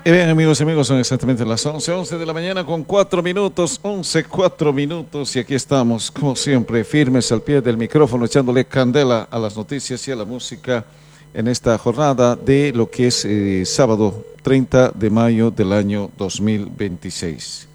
Y bien, amigos y amigos, son exactamente las 11 de la mañana con 4 minutos, 11 4 minutos, y aquí estamos, como siempre, firmes al pie del micrófono, echándole candela a las noticias y a la música en esta jornada de lo que es sábado 30 de mayo del año 2026.